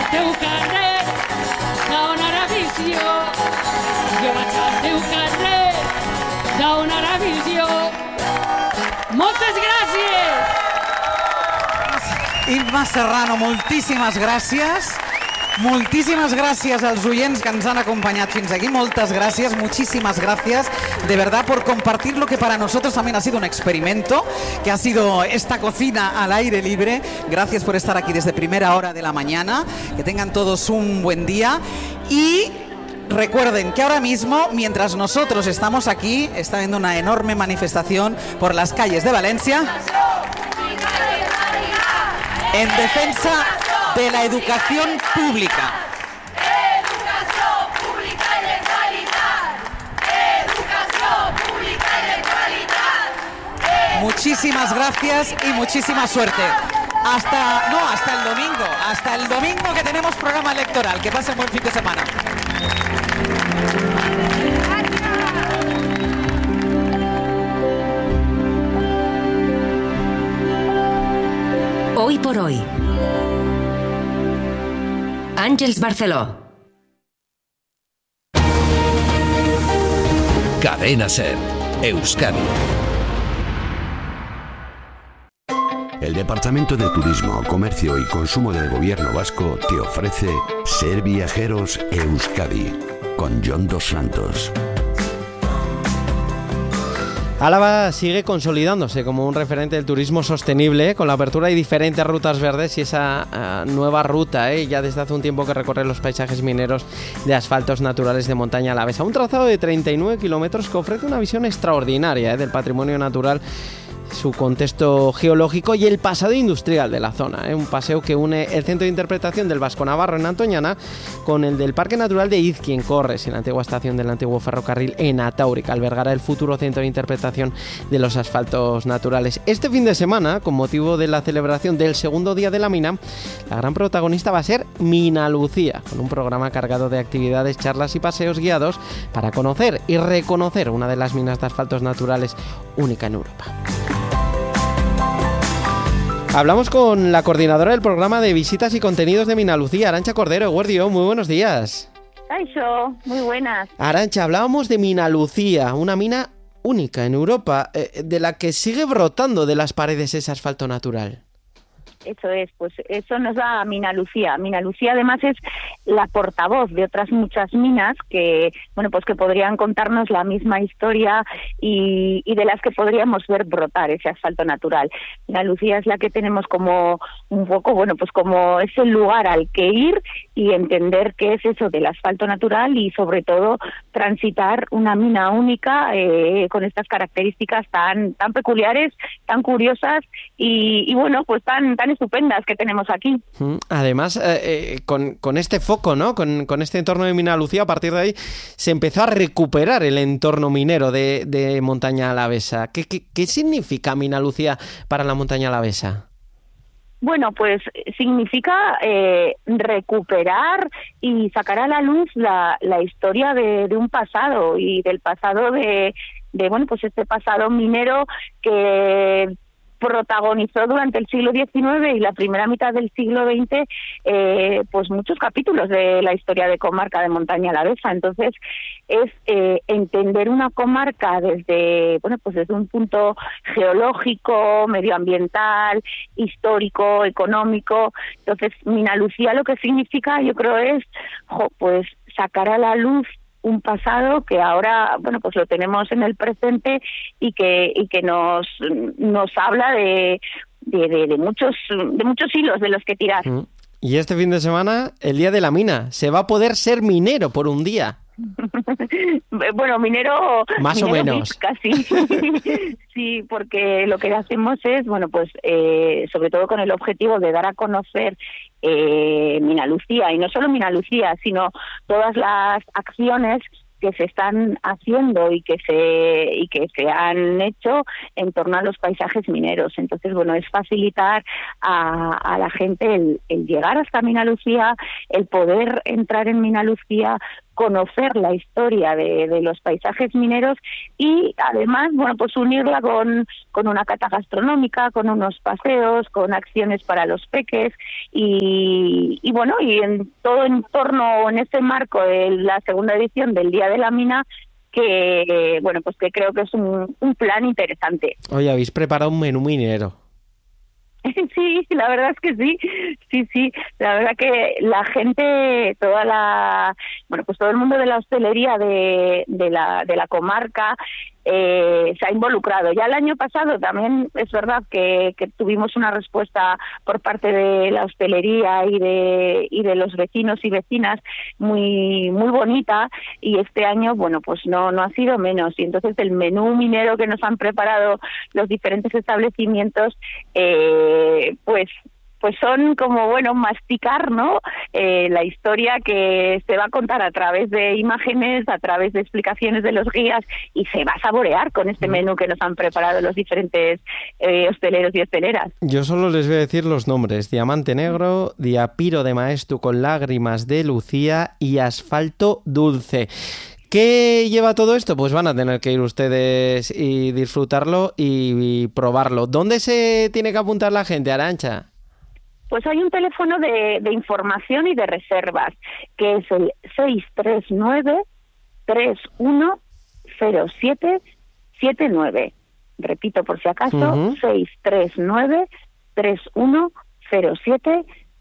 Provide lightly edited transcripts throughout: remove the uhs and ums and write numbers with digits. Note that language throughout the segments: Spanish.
teu carrer d'on ara visió. Jo vaig al teu carrer d'on ara visió. Moltes gràcies! Imma Serrano, moltíssimes gràcies. Muchísimas gracias a los oyentes que nos han acompañado fins aquí. Muchas gracias, muchísimas gracias de verdad por compartir lo que para nosotros también ha sido un experimento, que ha sido esta cocina al aire libre. Gracias por estar aquí desde primera hora de la mañana. Que tengan todos un buen día y recuerden que ahora mismo, mientras nosotros estamos aquí, está habiendo una enorme manifestación por las calles de Valencia en defensa de la educación pública. Educación pública y de calidad. Educación pública y de calidad. Muchísimas gracias y muchísima suerte. Hasta el domingo que tenemos programa electoral. Que pasen buen fin de semana. Hoy por hoy. Àngels Barceló. Cadena SER, Euskadi. El Departamento de Turismo, Comercio y Consumo del Gobierno Vasco te ofrece Ser Viajeros Euskadi con Jon Dos Santos. Álava sigue consolidándose como un referente del turismo sostenible con la apertura de diferentes rutas verdes y esa nueva ruta, ya desde hace un tiempo que recorre los paisajes mineros de asfaltos naturales de montaña alavesa. Un trazado de 39 kilómetros que ofrece una visión extraordinaria del patrimonio natural, su contexto geológico y el pasado industrial de la zona. Un paseo que une el centro de interpretación del Vasco Navarro en Antoñana con el del Parque Natural de Izqui en Corres, en la antigua estación del antiguo ferrocarril en Atauri, que albergará el futuro centro de interpretación de los asfaltos naturales. Este fin de semana, con motivo de la celebración del segundo día de la mina, la gran protagonista va a ser Mina Lucía, con un programa cargado de actividades, charlas y paseos guiados para conocer y reconocer una de las minas de asfaltos naturales única en Europa. Hablamos con la coordinadora del programa de visitas y contenidos de Mina Lucía, Arantxa Cordero. Eguerdio, muy buenos días. Eso, muy buenas. Arantxa, hablábamos de Mina Lucía, una mina única en Europa, de la que sigue brotando de las paredes ese asfalto natural. Eso es, pues eso nos da Mina Lucía. Mina Lucía además es la portavoz de otras muchas minas que, bueno, pues que podrían contarnos la misma historia y de las que podríamos ver brotar ese asfalto natural. Mina Lucía es la que tenemos como un poco, bueno, pues como ese lugar al que ir y entender qué es eso del asfalto natural y sobre todo transitar una mina única con estas características tan peculiares, tan curiosas y bueno, pues tan estupendas que tenemos aquí. Además, con este foco, ¿no? Con este entorno de Mina Lucía, a partir de ahí se empezó a recuperar el entorno minero de montaña alavesa. ¿Qué significa Mina Lucía para la montaña alavesa? Bueno, pues significa recuperar y sacar a la luz la historia de un pasado y del pasado de bueno, pues este pasado minero que protagonizó durante el siglo XIX y la primera mitad del siglo XX pues muchos capítulos de la historia de comarca de montaña alavesa. Entonces es entender una comarca desde un punto geológico, medioambiental, histórico, económico. Entonces Mina Lucía lo que significa, yo creo, es pues sacar a la luz un pasado que ahora, bueno, pues lo tenemos en el presente y que nos habla de muchos hilos de los que tirar. Y este fin de semana, el día de la mina, se va a poder ser minero por un día. Bueno, minero más o menos casi. Sí, porque lo que hacemos es, bueno, pues sobre todo con el objetivo de dar a conocer Mina Lucía, y no solo Mina Lucía, sino todas las acciones que se están haciendo y que se han hecho en torno a los paisajes mineros. Entonces, bueno, es facilitar a la gente el llegar hasta Mina Lucía, el poder entrar en Mina Lucía, conocer la historia de los paisajes mineros y además, bueno, pues unirla con una cata gastronómica, con unos paseos, con acciones para los peques y bueno, y en todo en torno, en este marco de la segunda edición del Día de la Mina, que bueno, pues que creo que es un plan interesante. Oye, habéis preparado un menú minero. Sí, la verdad es que sí, la verdad que la gente, todo el mundo de la hostelería de la comarca se ha involucrado. Ya el año pasado también es verdad que tuvimos una respuesta por parte de la hostelería y de los vecinos y vecinas muy muy bonita, y este año, bueno, pues no ha sido menos, y entonces el menú minero que nos han preparado los diferentes establecimientos pues son como, bueno, masticar, ¿no? La historia que se va a contar a través de imágenes, a través de explicaciones de los guías, y se va a saborear con este menú que nos han preparado los diferentes hosteleros y hosteleras. Yo solo les voy a decir los nombres: Diamante Negro, Diapiro de Maestu con lágrimas de Lucía y Asfalto Dulce. ¿Qué lleva todo esto? Pues van a tener que ir ustedes y disfrutarlo y probarlo. ¿Dónde se tiene que apuntar la gente, Arantxa? Pues hay un teléfono de información y de reservas, que es el 639-310779. Repito por si acaso, 639-310779.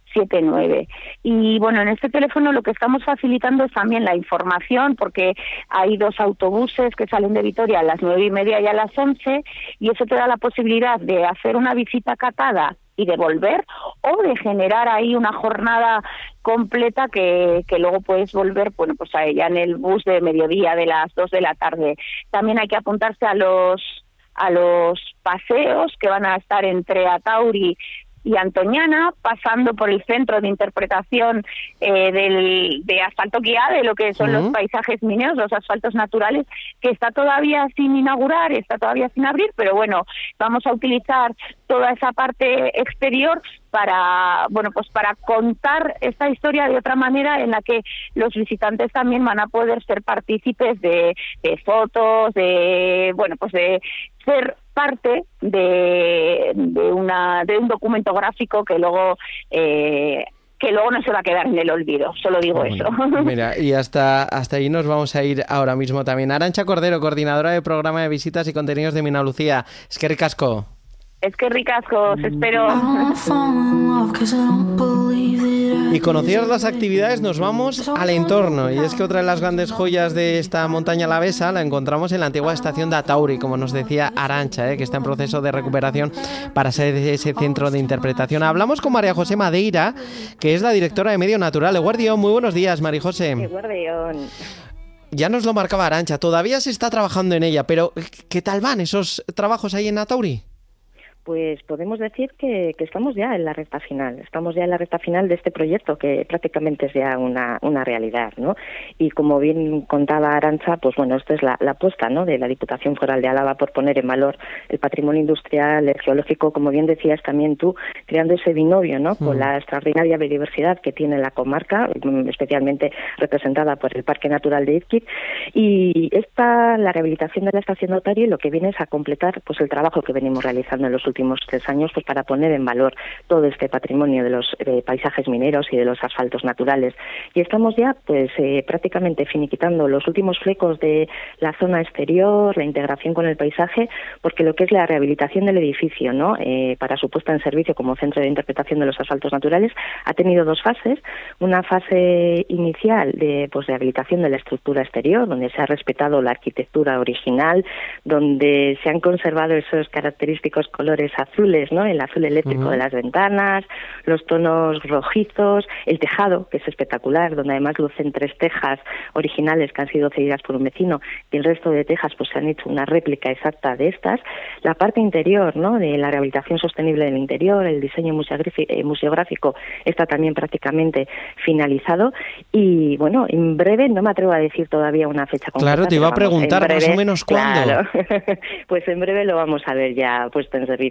Y bueno, en este teléfono lo que estamos facilitando es también la información, porque hay 2 autobuses que salen de Vitoria a las 9:30 y a las 11, y eso te da la posibilidad de hacer una visita catada y de volver, o de generar ahí una jornada completa que luego puedes volver, bueno, pues a ella en el bus de mediodía de las 2 de la tarde. También hay que apuntarse a los paseos que van a estar entre Atauri y Antoñana, pasando por el centro de interpretación de asfalto guía, de lo que son los paisajes mineros, los asfaltos naturales, que está todavía sin inaugurar, está todavía sin abrir, pero bueno, vamos a utilizar toda esa parte exterior para, bueno, pues para contar esta historia de otra manera, en la que los visitantes también van a poder ser partícipes de fotos, de, bueno, pues de ser parte de un documento gráfico que luego no se va a quedar en el olvido, solo digo eso. Mira, y hasta ahí nos vamos a ir ahora mismo también. Arantxa Cordero, coordinadora del programa de visitas y contenidos de Minalucía. Eskerrik asko. Es que ricasco, os espero. Y conocidas las actividades, nos vamos al entorno. Y es que otra de las grandes joyas de esta montaña alavesa la encontramos en la antigua estación de Atauri, como nos decía Arantxa, que está en proceso de recuperación para ser ese centro de interpretación. Hablamos con María José Madeira, que es la directora de Medio Natural. Eguardión, muy buenos días, María José. Eguardión. Ya nos lo marcaba Arantxa, todavía se está trabajando en ella, pero ¿qué tal van esos trabajos ahí en Atauri? Pues podemos decir que estamos ya en la recta final. Estamos ya en la recta final de este proyecto, que prácticamente es ya una realidad, ¿no? Y como bien contaba Arantxa, pues bueno, esta es la apuesta, ¿no?, de la Diputación Foral de Álava por poner en valor el patrimonio industrial, el geológico, como bien decías también tú, creando ese binomio, ¿no?, con la extraordinaria biodiversidad que tiene la comarca, especialmente representada por el Parque Natural de Izquiz. Y la rehabilitación de la estación de Atauri lo que viene es a completar pues el trabajo que venimos realizando en los últimos 3 años, pues para poner en valor todo este patrimonio de los paisajes mineros y de los asfaltos naturales. Y estamos ya pues prácticamente finiquitando los últimos flecos de la zona exterior, la integración con el paisaje, porque lo que es la rehabilitación del edificio, ¿no?, para su puesta en servicio como centro de interpretación de los asfaltos naturales, ha tenido 2 fases. Una fase inicial de rehabilitación de la estructura exterior, donde se ha respetado la arquitectura original, donde se han conservado esos característicos colores azules, ¿no?, el azul eléctrico de las ventanas, los tonos rojizos, el tejado, que es espectacular, donde además lucen 3 tejas originales que han sido cedidas por un vecino, y el resto de tejas pues se han hecho una réplica exacta de estas. La parte interior, ¿no?, de la rehabilitación sostenible del interior, el diseño museográfico está también prácticamente finalizado, y bueno, en breve, no me atrevo a decir todavía una fecha concreta. Claro, te iba a preguntar, breve, más o menos cuándo. Claro, pues en breve lo vamos a ver ya puesto en servicio.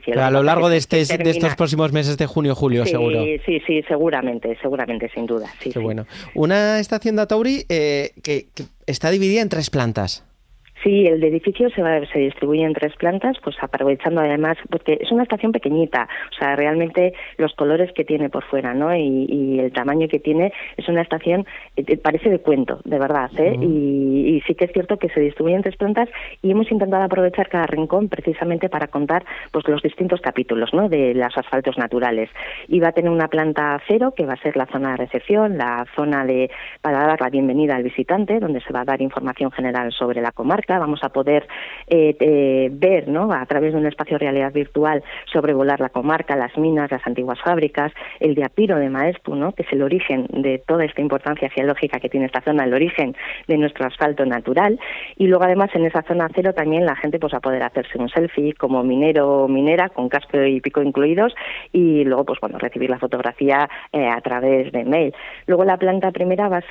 beneficio. Pero a lo largo de estos próximos meses de junio, julio, sí, seguro. Sí, seguramente, sin duda. Sí, Qué bueno. Una estación de Atauri que está dividida en 3 plantas. Sí, el edificio se distribuye en 3 plantas, pues aprovechando además, porque es una estación pequeñita, o sea, realmente los colores que tiene por fuera, ¿no? Y el tamaño que tiene, es una estación, parece de cuento, de verdad, ¿eh? Y sí que es cierto que se distribuye en 3 plantas y hemos intentado aprovechar cada rincón precisamente para contar pues los distintos capítulos, ¿no? De los asfaltos naturales. Y va a tener una planta 0, que va a ser la zona de recepción, la zona para dar la bienvenida al visitante, donde se va a dar información general sobre la comarca. Vamos a poder ver, ¿no?, a través de un espacio de realidad virtual, sobrevolar la comarca, las minas, las antiguas fábricas, el diapiro de Maeztu, ¿no?, que es el origen de toda esta importancia geológica que tiene esta zona, el origen de nuestro asfalto natural. Y luego además en esa zona 0 también la gente pues va a poder hacerse un selfie como minero o minera, con casco y pico incluidos, y luego pues bueno, recibir la fotografía a través de mail. Luego la planta primera va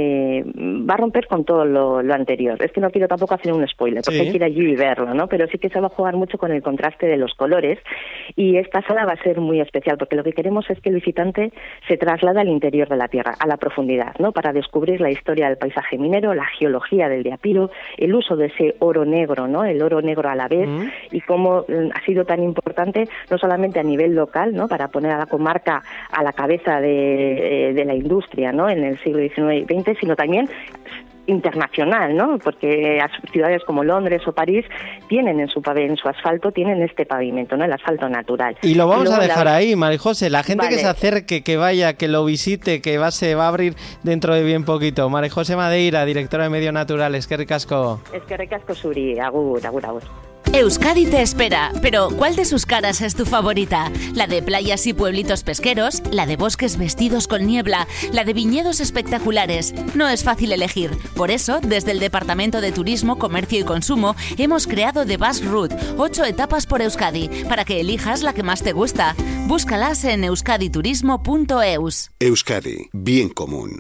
a romper con todo lo anterior. Es que no quiero tampoco hacer un spoiler, porque hay que ir allí y verlo, ¿no? Pero sí que se va a jugar mucho con el contraste de los colores, y esta sala va a ser muy especial, porque lo que queremos es que el visitante se traslade al interior de la tierra, a la profundidad, ¿no? Para descubrir la historia del paisaje minero, la geología del diapiro, el uso de ese oro negro, ¿no? El oro negro a la vez, y cómo ha sido tan importante, no solamente a nivel local, ¿no?, para poner a la comarca a la cabeza de la industria, ¿no?, en el siglo XIX y XX, sino también internacional, ¿no? Porque ciudades como Londres o París tienen en su asfalto, tienen este pavimento, ¿no?, el asfalto natural. Y lo vamos a dejar ahí, María José. La gente que se acerque, que vaya, que lo visite, se va a abrir dentro de bien poquito. María José Madeira, directora de Medio Natural. Eskerrik asko. Eskerrik asko zuri. Agur. Euskadi te espera, pero ¿cuál de sus caras es tu favorita? ¿La de playas y pueblitos pesqueros? ¿La de bosques vestidos con niebla? ¿La de viñedos espectaculares? No es fácil elegir. Por eso, desde el Departamento de Turismo, Comercio y Consumo, hemos creado The Bus Route, 8 etapas por Euskadi, para que elijas la que más te gusta. Búscalas en euskaditurismo.eus. Euskadi, bien común.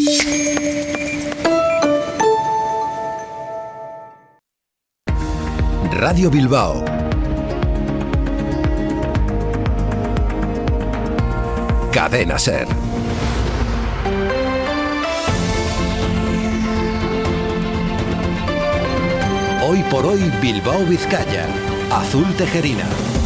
Radio Bilbao. Cadena Ser. Hoy por hoy Bilbao, Vizcaya. Azul Tejerina.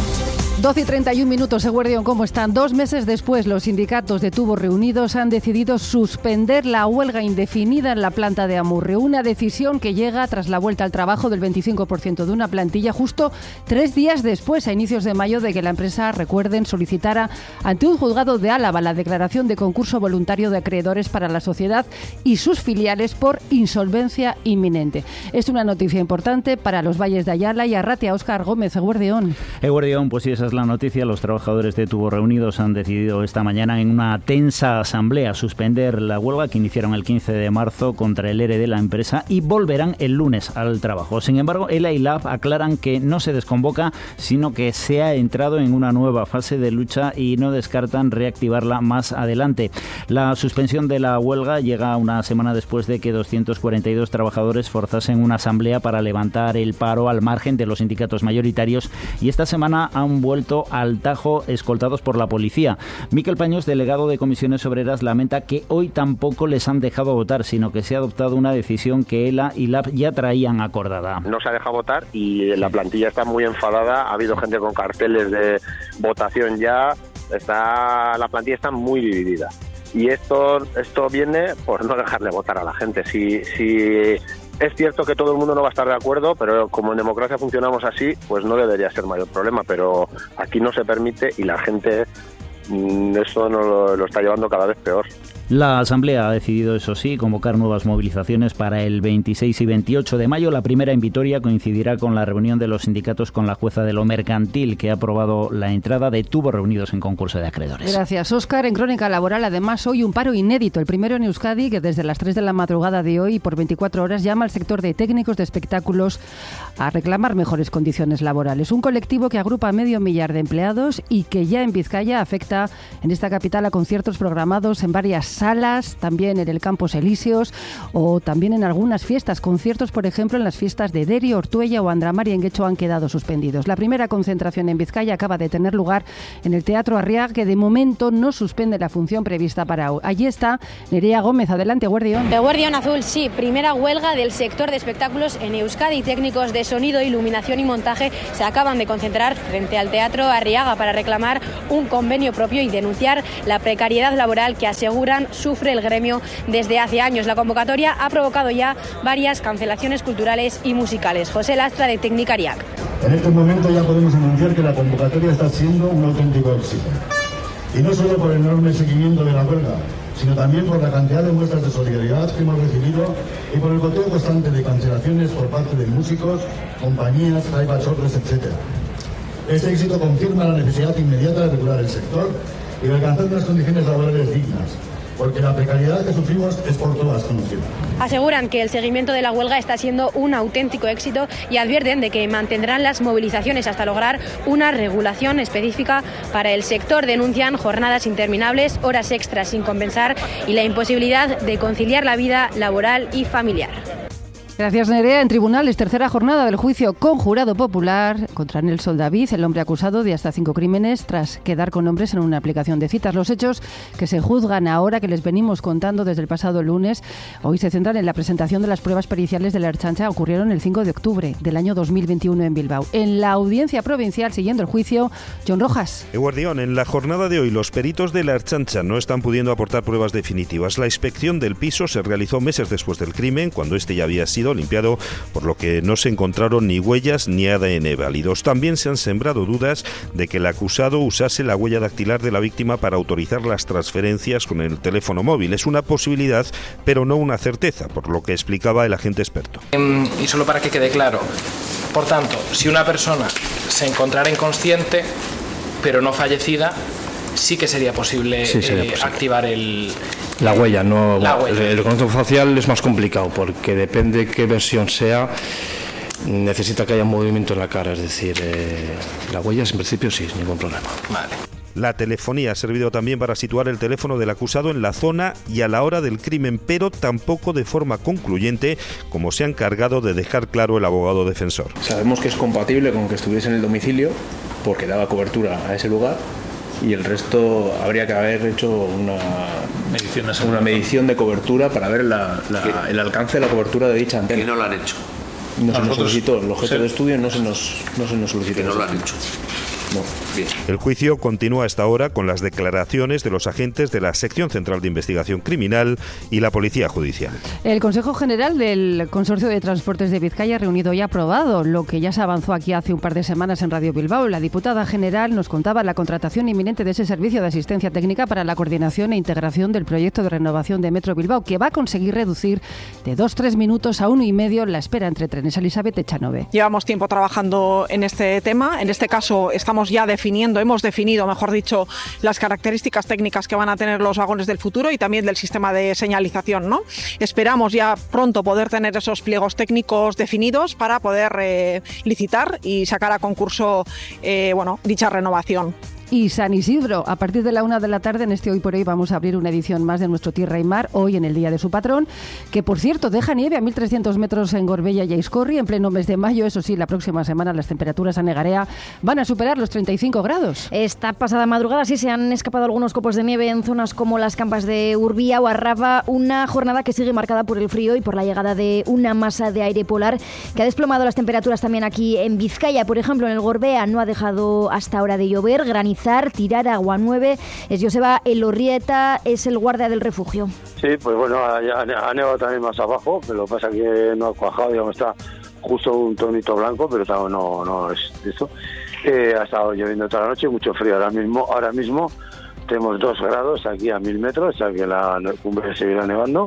12:31 Eguerdión, ¿cómo están? 2 meses después, los sindicatos de tubos reunidos han decidido suspender la huelga indefinida en la planta de Amurrio. Una decisión que llega tras la vuelta al trabajo del 25% de una plantilla, justo 3 días después, a inicios de mayo, de que la empresa, recuerden, solicitara ante un juzgado de Álava la declaración de concurso voluntario de acreedores para la sociedad y sus filiales por insolvencia inminente. Es una noticia importante para los valles de Ayala y Arratia. Óscar Gómez, Eguerdión. Eguerdión, pues sí, esa es la noticia. Los trabajadores de Tubos Reunidos han decidido esta mañana en una tensa asamblea suspender la huelga que iniciaron el 15 de marzo contra el ERE de la empresa y volverán el lunes al trabajo. Sin embargo, ELA y LAB aclaran que no se desconvoca, sino que se ha entrado en una nueva fase de lucha y no descartan reactivarla más adelante. La suspensión de la huelga llega una semana después de que 242 trabajadores forzasen una asamblea para levantar el paro al margen de los sindicatos mayoritarios, y esta semana han vuelto al Tajo escoltados por la policía. Miquel Paños, delegado de Comisiones Obreras, lamenta que hoy tampoco les han dejado votar, sino que se ha adoptado una decisión que ELA y LAB ya traían acordada. No se ha dejado votar y la plantilla está muy enfadada. Ha habido gente con carteles de votación ya. La plantilla está muy dividida. Y esto viene por no dejarle votar a la gente. Si es cierto que todo el mundo no va a estar de acuerdo, pero como en democracia funcionamos así, pues no debería ser mayor problema. Pero aquí no se permite y la gente eso no lo está llevando cada vez peor. La Asamblea ha decidido, eso sí, convocar nuevas movilizaciones para el 26 y 28 de mayo. La primera en Vitoria coincidirá con la reunión de los sindicatos con la jueza de lo mercantil, que ha aprobado la entrada de Tubos Reunidos en concurso de acreedores. Gracias, Óscar. En Crónica Laboral, además, hoy un paro inédito, el primero en Euskadi, que desde las 3 de la madrugada de hoy, por 24 horas, llama al sector de técnicos de espectáculos a reclamar mejores condiciones laborales. Un colectivo que agrupa a 500.000 de empleados y que ya en Vizcaya afecta en esta capital a conciertos programados en varias salas, también en el Campos Elíseos o también en algunas fiestas, conciertos, por ejemplo, en las fiestas de Derio, Ortuella o Andramari en Guecho han quedado suspendidos. La primera concentración en Vizcaya acaba de tener lugar en el Teatro Arriaga, que de momento no suspende la función prevista para hoy. Allí está Nerea Gómez. Adelante, Guardión. Guardión Azul, sí. Primera huelga del sector de espectáculos en Euskadi. Técnicos de sonido, iluminación y montaje se acaban de concentrar frente al Teatro Arriaga para reclamar un convenio propio y denunciar la precariedad laboral que aseguran sufre el gremio desde hace años. La convocatoria ha provocado ya varias cancelaciones culturales y musicales. José Lastra, de Tecnicariac. En este momento ya podemos anunciar que la convocatoria está siendo un auténtico éxito. Y no solo por el enorme seguimiento de la huelga, sino también por la cantidad de muestras de solidaridad que hemos recibido y por el goteo constante de cancelaciones por parte de músicos, compañías, raivachotres, etc. Este éxito confirma la necesidad inmediata de regular el sector y de alcanzar unas condiciones laborales dignas, porque la precariedad que sufrimos es por todas conocida. Aseguran que el seguimiento de la huelga está siendo un auténtico éxito y advierten de que mantendrán las movilizaciones hasta lograr una regulación específica para el sector. Denuncian jornadas interminables, horas extras sin compensar y la imposibilidad de conciliar la vida laboral y familiar. Gracias, Nerea. En tribunales, tercera jornada del juicio con jurado popular contra Nelson David, el hombre acusado de hasta 5 crímenes tras quedar con hombres en una aplicación de citas. Los hechos que se juzgan ahora, que les venimos contando desde el pasado lunes, hoy se centran en la presentación de las pruebas periciales de la Ertzaintza. Ocurrieron el 5 de octubre del año 2021 en Bilbao. En la audiencia provincial, siguiendo el juicio, John Rojas. Guardión, en la jornada de hoy los peritos de la Ertzaintza no están pudiendo aportar pruebas definitivas. La inspección del piso se realizó meses después del crimen, cuando este ya había sido limpiado, por lo que no se encontraron ni huellas ni ADN válidos. También se han sembrado dudas de que el acusado usase la huella dactilar de la víctima para autorizar las transferencias con el teléfono móvil. Es una posibilidad, pero no una certeza, por lo que explicaba el agente experto. Y solo para que quede claro, por tanto, si una persona se encontrara inconsciente, pero no fallecida, sí que sería posible, activar la huella. No, la huella. El reconocimiento facial es más complicado porque depende qué versión sea, necesita que haya movimiento en la cara, es decir, la huella en principio sí, sin ningún problema. Vale. La telefonía ha servido también para situar el teléfono del acusado en la zona y a la hora del crimen, pero tampoco de forma concluyente, como se ha encargado de dejar claro el abogado defensor. Sabemos que es compatible con que estuviese en el domicilio porque daba cobertura a ese lugar, y el resto habría que haber hecho una medición de cobertura para ver el alcance de la cobertura de dicha antena. Y no lo han hecho. No se nos solicitó, el objeto de estudio no se nos solicitó. Que no lo han hecho. No. Bien. El juicio continúa hasta ahora con las declaraciones de los agentes de la Sección Central de Investigación Criminal y la Policía Judicial. El Consejo General del Consorcio de Transportes de Vizcaya ha reunido y ha aprobado lo que ya se avanzó aquí hace un par de semanas en Radio Bilbao. La diputada general nos contaba la contratación inminente de ese servicio de asistencia técnica para la coordinación e integración del proyecto de renovación de Metro Bilbao, que va a conseguir reducir de 2-3 minutos a 1,5 la espera entre trenes. Elizabeth Echanove. Llevamos tiempo trabajando en este tema. En este caso hemos definido, mejor dicho, las características técnicas que van a tener los vagones del futuro y también del sistema de señalización, ¿no? Esperamos ya pronto poder tener esos pliegos técnicos definidos para poder licitar y sacar a concurso dicha renovación. Y San Isidro, a partir de la 1 de la tarde, en este Hoy por Hoy, vamos a abrir una edición más de nuestro Tierra y Mar, hoy en el Día de su Patrón, que por cierto deja nieve a 1.300 metros en Gorbella y Aizcorri en pleno mes de mayo. Eso sí, la próxima semana las temperaturas a Negarea van a superar los 35 grados. Esta pasada madrugada sí se han escapado algunos copos de nieve en zonas como las Campas de Urbía o Arraba, una jornada que sigue marcada por el frío y por la llegada de una masa de aire polar que ha desplomado las temperaturas también aquí en Vizcaya. Por ejemplo, en el Gorbea no ha dejado hasta ahora de llover, granizar, tirar agua 9. Es Joseba Elorrieta, es el guardia del refugio. Sí, pues bueno, ha nevado también más abajo, pero lo que pasa es que no ha cuajado, digamos, está justo un tonito blanco, pero no es eso. Ha estado lloviendo toda la noche, mucho frío. Ahora mismo tenemos 2 grados aquí a 1.000 metros, o sea que la cumbre seguirá nevando.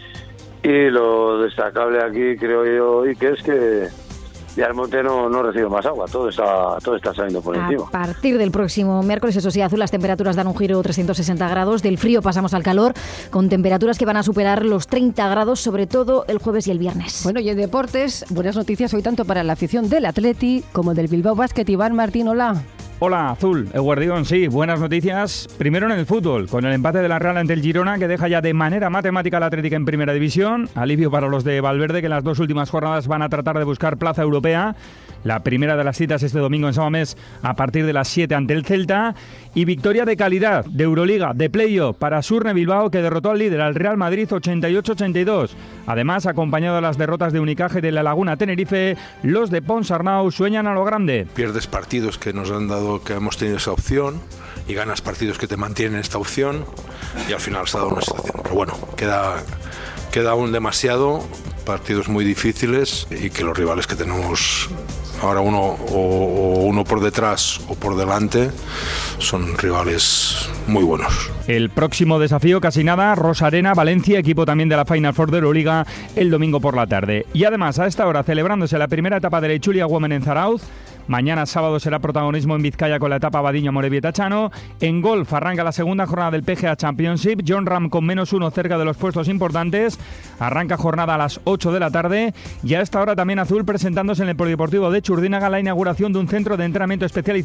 Y lo destacable aquí, creo yo, hoy, que es que ya el monte no recibe más agua, todo está saliendo por encima. A partir del próximo miércoles, eso sí, Azul, las temperaturas dan un giro 360 grados, del frío pasamos al calor, con temperaturas que van a superar los 30 grados, sobre todo el jueves y el viernes. Bueno, y en deportes, buenas noticias hoy tanto para la afición del Atleti como del Bilbao Basket. Iván Martín, hola. Hola, Azul, Eguardión, sí, buenas noticias. Primero en el fútbol, con el empate de la Real ante el Girona, que deja ya de manera matemática al Atlético en Primera División. Alivio para los de Valverde, que en las 2 últimas jornadas van a tratar de buscar plaza europea. La primera de las citas este domingo en San Mamés a partir de las 7 ante el Celta. Y victoria de calidad, de Euroliga, de playoff para Surne Bilbao, que derrotó al líder, al Real Madrid, 88-82. Además, acompañado de las derrotas de Unicaja y de La Laguna Tenerife, los de Ponsarnau sueñan a lo grande. Pierdes partidos que nos han dado, que hemos tenido esa opción, y ganas partidos que te mantienen esta opción, y al final se ha dado una situación. Pero bueno, queda aún demasiado, partidos muy difíciles, y que los rivales que tenemos ahora, uno por detrás o por delante, son rivales muy buenos. El próximo desafío, casi nada, Rosarena, Valencia, equipo también de la Final Four de Euroliga, el domingo por la tarde. Y además, a esta hora, celebrándose la primera etapa de la Itzulia Women en Zarauz. Mañana sábado será protagonismo en Vizcaya con la etapa Badiño-Morevieta-Chano. En golf arranca la segunda jornada del PGA Championship. John Ram con -1 cerca de los puestos importantes. Arranca jornada a las 8 de la tarde. Y a esta hora también Azul presentándose en el Polideportivo de Churdínaga la inauguración de un centro de entrenamiento especializado